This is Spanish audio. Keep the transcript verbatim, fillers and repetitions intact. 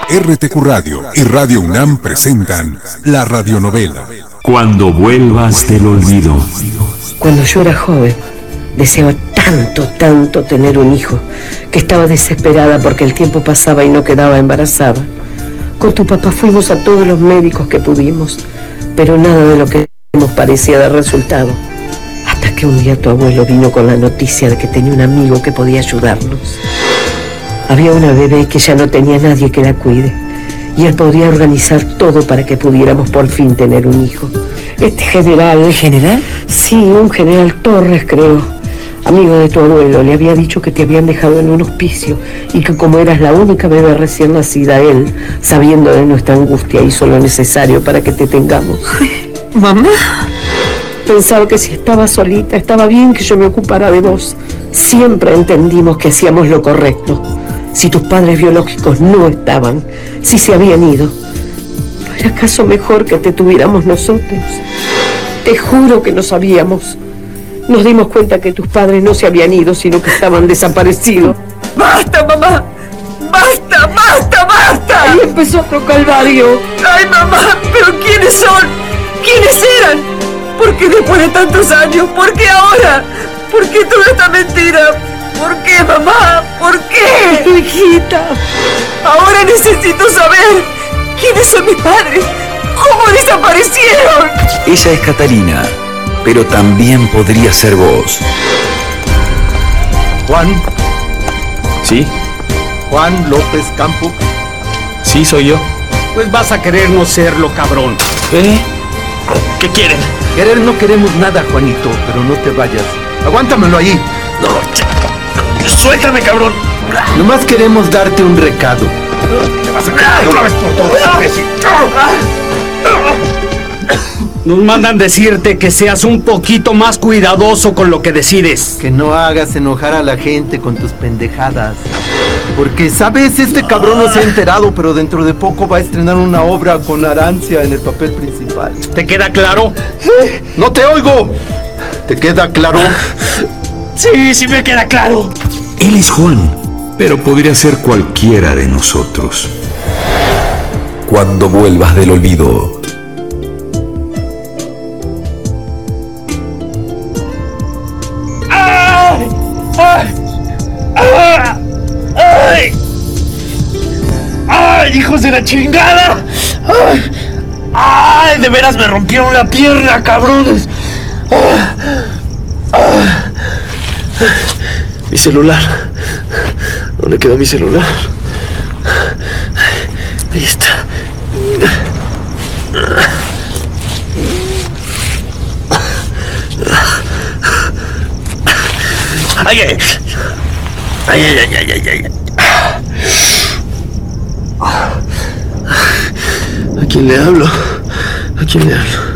R T Q Radio y Radio UNAM presentan la radionovela Cuando vuelvas del olvido. Cuando yo era joven, deseaba tanto, tanto tener un hijo, que estaba desesperada porque el tiempo pasaba y no quedaba embarazada. Con tu papá fuimos a todos los médicos que pudimos, pero nada de lo que nos parecía dar resultado. Hasta que un día tu abuelo vino con la noticia de que tenía un amigo que podía ayudarnos. Había una bebé que ya no tenía nadie que la cuide, y él podría organizar todo para que pudiéramos por fin tener un hijo. Este general... ¿El general? Sí, un general Torres, creo, amigo de tu abuelo, le había dicho que te habían dejado en un hospicio y que como eras la única bebé recién nacida, él, sabiendo de nuestra angustia, hizo lo necesario para que te tengamos. Ay, ¿mamá? Pensaba que si estaba solita, estaba bien que yo me ocupara de vos. Siempre entendimos que hacíamos lo correcto. Si tus padres biológicos no estaban, si se habían ido, ¿no era acaso mejor que te tuviéramos nosotros? Te juro que no sabíamos. Nos dimos cuenta que tus padres no se habían ido, sino que estaban desaparecidos. ¡Basta, mamá! ¡Basta, basta, basta! Ahí empezó otro calvario. ¡Ay, mamá! ¿Pero quiénes son? ¿Quiénes eran? ¿Por qué después de tantos años? ¿Por qué ahora? ¿Por qué toda esta mentira? ¿Por qué, mamá? ¿Por qué? Hijita, Ahora necesito saber quiénes son mis padres. ¿Cómo desaparecieron? Ella es Catalina, pero también podría ser vos. Juan, ¿Sí? Juan López Campo. Sí, soy yo. Pues vas a querer no serlo, cabrón. ¿Eh? ¿Qué quieren? Querer no queremos nada, Juanito, pero no te vayas. Aguántamelo ahí. No, suéltame, cabrón. Nomás queremos darte un recado. ¿Qué vas a quedar una vez por todas, imbécil? Nos mandan decirte que seas un poquito más cuidadoso con lo que decides. Que no hagas enojar a la gente con tus pendejadas. Porque, ¿sabes? Este cabrón no se ha enterado, pero dentro de poco va a estrenar una obra con Arancia en el papel principal. ¿Te queda claro? ¡No te oigo! ¿Te queda claro? Sí, sí me queda claro. Él es Juan, pero podría ser cualquiera de nosotros. Cuando vuelvas del olvido. ¡Ay! ¡Ay! ¡Ay! ¡Ay! ¡Ay, hijos de la chingada! ¡Ay! ¡Ay! De veras me rompieron la pierna, cabrones. ¡Ay! ¡Ay! Mi celular. ¿Dónde quedó mi celular? Ahí está. Ay, ay, ay, ay, ay, ay, ay, ay. ¿A quién le hablo? ¿A quién le hablo?